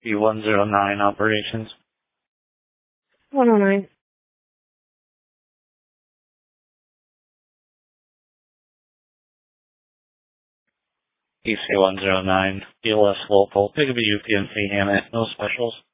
E109 operations. 109. EC109, ELS local, Pigabee UPNC Hammett, no specials.